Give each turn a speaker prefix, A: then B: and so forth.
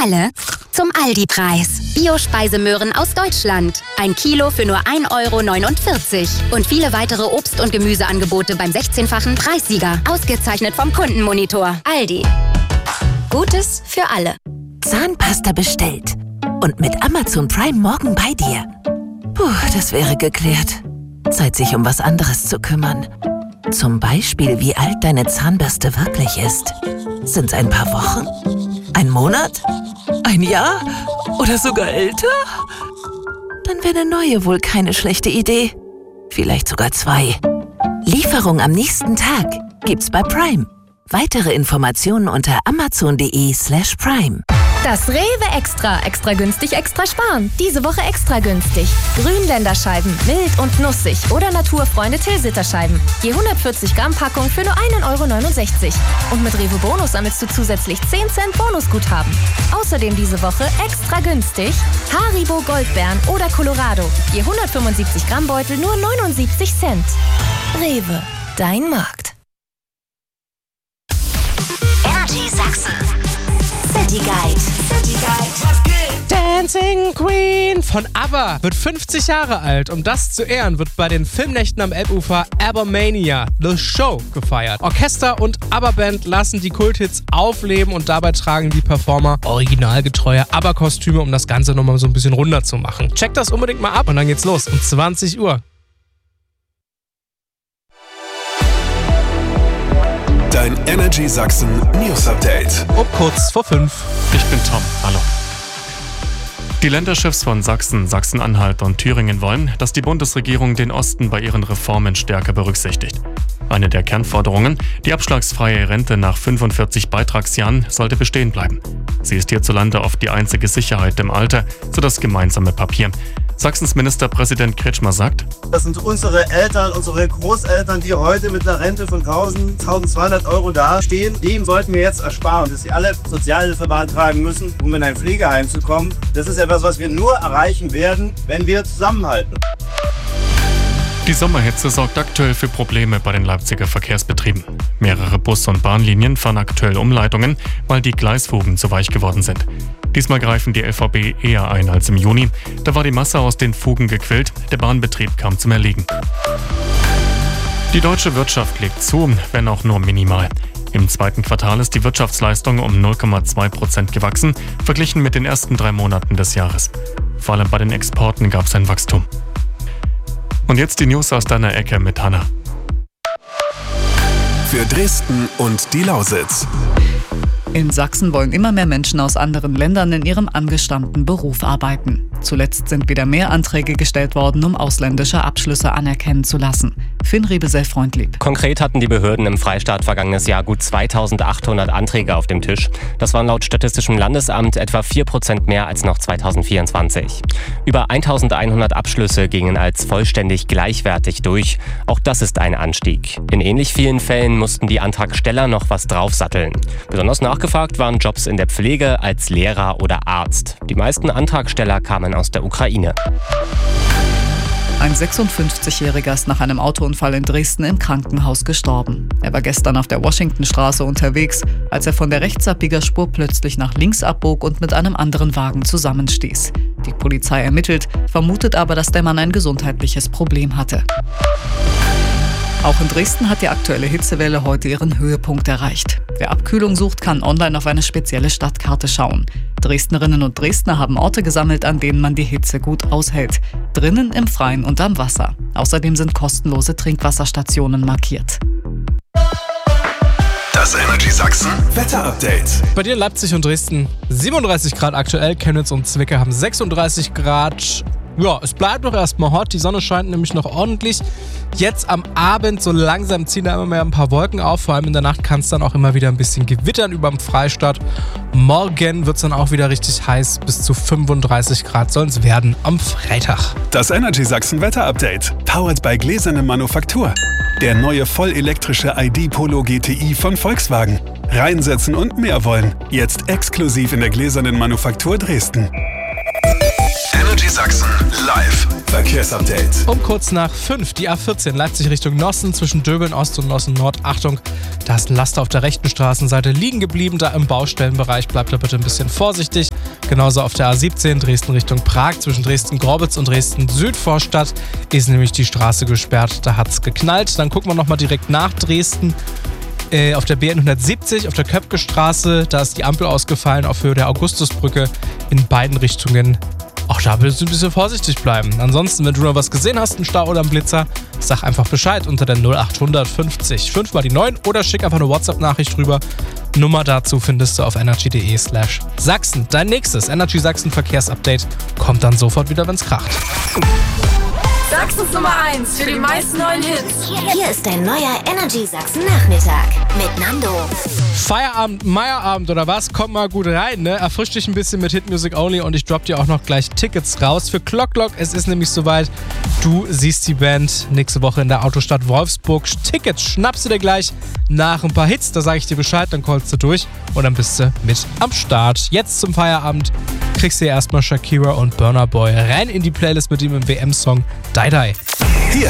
A: alle zum Aldi-Preis. Bio-Speisemöhren aus Deutschland. 1 Kilo für nur 1,49 €. Und viele weitere Obst- und Gemüseangebote beim 16-fachen Preissieger. Ausgezeichnet vom Kundenmonitor. Aldi. Gutes für alle.
B: Zahnpasta bestellt. Und mit Amazon Prime morgen bei dir. Puh, das wäre geklärt. Zeit, sich um was anderes zu kümmern. Zum Beispiel, wie alt deine Zahnbürste wirklich ist. Sind's ein paar Wochen? Ein Monat? Ein Jahr? Oder sogar älter? Dann wäre eine neue wohl keine schlechte Idee. Vielleicht sogar 2. Lieferung am nächsten Tag gibt's bei Prime. Weitere Informationen unter amazon.de/prime.
C: Das Rewe Extra. Extra günstig, extra sparen. Diese Woche extra günstig. Grünländerscheiben, mild und nussig. Oder Naturfreunde Tilsiterscheiben. Je 140 Gramm Packung für nur 1,69 €. Und mit Rewe Bonus sammelst du zusätzlich 10 Cent Bonusguthaben. Außerdem diese Woche extra günstig Haribo Goldbeeren oder Colorado. Je 175 Gramm Beutel nur 79 Cent. Rewe, dein Markt.
D: Energy Sachsen. City Guide.
E: Dancing Queen von ABBA wird 50 Jahre alt. Um das zu ehren, wird bei den Filmnächten am Elbufer ABBA-Mania The Show gefeiert. Orchester und ABBA-Band lassen die Kulthits aufleben und dabei tragen die Performer originalgetreue ABBA-Kostüme, um das Ganze nochmal so ein bisschen runder zu machen. Checkt das unbedingt mal ab und dann geht's los um 20 Uhr.
F: Dein Energy Sachsen News Update.
E: Um kurz vor 5.
G: Ich bin Tom. Hallo. Die Länderchefs von Sachsen, Sachsen-Anhalt und Thüringen wollen, dass die Bundesregierung den Osten bei ihren Reformen stärker berücksichtigt. Eine der Kernforderungen, die abschlagsfreie Rente nach 45 Beitragsjahren, sollte bestehen bleiben. Sie ist hierzulande oft die einzige Sicherheit im Alter, so das gemeinsame Papier. Sachsens Ministerpräsident Kretschmer sagt:
H: Das sind unsere Eltern, unsere Großeltern, die heute mit einer Rente von 1.200 € dastehen. Denen sollten wir jetzt ersparen, dass sie alle Sozialhilfe beantragen müssen, um in ein Pflegeheim zu kommen. Das ist etwas, was wir nur erreichen werden, wenn wir zusammenhalten.
G: Die Sommerhitze sorgt aktuell für Probleme bei den Leipziger Verkehrsbetrieben. Mehrere Bus- und Bahnlinien fahren aktuell Umleitungen, weil die Gleisfugen zu weich geworden sind. Diesmal greifen die LVB eher ein als im Juni. Da war die Masse aus den Fugen gequillt, der Bahnbetrieb kam zum Erliegen. Die deutsche Wirtschaft legt zu, wenn auch nur minimal. Im zweiten Quartal ist die Wirtschaftsleistung um 0,2% gewachsen, verglichen mit den ersten 3 Monaten des Jahres. Vor allem bei den Exporten gab es ein Wachstum. Und jetzt die News aus deiner Ecke mit Hanna.
F: Für Dresden und die Lausitz.
I: In Sachsen wollen immer mehr Menschen aus anderen Ländern in ihrem angestammten Beruf arbeiten. Zuletzt sind wieder mehr Anträge gestellt worden, um ausländische Abschlüsse anerkennen zu lassen. Finn Riebesell-Freundlieb.
J: Konkret hatten die Behörden im Freistaat vergangenes Jahr gut 2.800 Anträge auf dem Tisch. Das waren laut Statistischem Landesamt etwa 4% mehr als noch 2024. Über 1.100 Abschlüsse gingen als vollständig gleichwertig durch. Auch das ist ein Anstieg. In ähnlich vielen Fällen mussten die Antragsteller noch was draufsatteln. Besonders nachgefragt waren Jobs in der Pflege als Lehrer oder Arzt. Die meisten Antragsteller kamen aus der Ukraine.
I: Ein 56-Jähriger ist nach einem Autounfall in Dresden im Krankenhaus gestorben. Er war gestern auf der Washingtonstraße unterwegs, als er von der Rechtsabbiegerspur plötzlich nach links abbog und mit einem anderen Wagen zusammenstieß. Die Polizei ermittelt, vermutet aber, dass der Mann ein gesundheitliches Problem hatte. Auch in Dresden hat die aktuelle Hitzewelle heute ihren Höhepunkt erreicht. Wer Abkühlung sucht, kann online auf eine spezielle Stadtkarte schauen. Dresdnerinnen und Dresdner haben Orte gesammelt, an denen man die Hitze gut aushält. Drinnen, im Freien und am Wasser. Außerdem sind kostenlose Trinkwasserstationen markiert.
F: Das Energy Sachsen Wetter-Update.
E: Bei dir Leipzig und Dresden 37 Grad aktuell, Chemnitz und Zwickau haben 36 Grad. Ja, es bleibt doch erstmal hot, die Sonne scheint nämlich noch ordentlich. Jetzt am Abend so langsam ziehen da immer mehr ein paar Wolken auf, vor allem in der Nacht kann es dann auch immer wieder ein bisschen gewittern über dem Freistaat. Morgen wird es dann auch wieder richtig heiß, bis zu 35 Grad sollen es werden am Freitag.
F: Das Energy Sachsen Wetter-Update, powered by Gläserne Manufaktur. Der neue vollelektrische ID Polo GTI von Volkswagen. Reinsetzen und mehr wollen. Jetzt exklusiv in der Gläsernen Manufaktur Dresden. Energy Sachsen live Verkehrsupdate.
E: Um kurz nach 5, die A14 Leipzig Richtung Nossen zwischen Döbeln Ost und Nossen Nord. Achtung, da ist ein Laster auf der rechten Straßenseite liegen geblieben, da im Baustellenbereich. Bleibt da bitte ein bisschen vorsichtig. Genauso auf der A17 Dresden Richtung Prag zwischen Dresden-Gorbitz und Dresden-Südvorstadt ist nämlich die Straße gesperrt. Da hat's geknallt. Dann gucken wir nochmal direkt nach Dresden. Auf der BN 170, auf der Köpke-Straße, da ist die Ampel ausgefallen auf Höhe der Augustusbrücke in beiden Richtungen. Auch da willst du ein bisschen vorsichtig bleiben. Ansonsten, wenn du noch was gesehen hast, einen Stau oder einen Blitzer, sag einfach Bescheid unter der 0800 50 5 mal die 9 oder schick einfach eine WhatsApp-Nachricht rüber. Nummer dazu findest du auf energy.de/Sachsen. Dein nächstes Energy Sachsen Verkehrsupdate kommt dann sofort wieder, wenn's kracht.
K: Sachsens Nummer 1 für die meisten neuen Hits.
D: Hier ist dein neuer Energy Sachsen Nachmittag mit Nando.
E: Feierabend, Meierabend oder was? Komm mal gut rein, ne? Erfrisch dich ein bisschen mit Hit Music Only und ich drop dir auch noch gleich Tickets raus für Clock. Es ist nämlich soweit. Du siehst die Band nächste Woche in der Autostadt Wolfsburg. Tickets schnappst du dir gleich nach ein paar Hits. Da sage ich dir Bescheid, dann callst du durch und dann bist du mit am Start. Jetzt zum Feierabend kriegst du erstmal Shakira und Burna Boy rein in die Playlist mit ihm im WM-Song Die Die.
F: Hier